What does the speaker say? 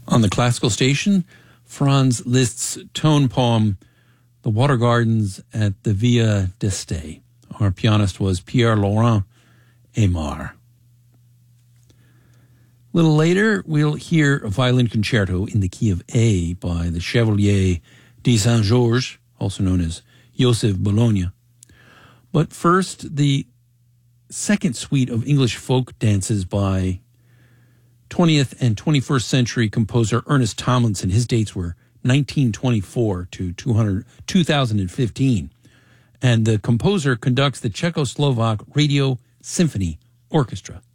On the classical station, Franz Liszt's tone poem, The Water Gardens at the Via d'Este. Our pianist was Pierre-Laurent Aymar. A little later, we'll hear a violin concerto in the key of A by the Chevalier de Saint-Georges, also known as Joseph Bologna. But first, the second suite of English folk dances by 20th and 21st century composer Ernest Tomlinson. His dates were 1924 to 2015. And the composer conducts the Czechoslovak Radio Symphony Orchestra.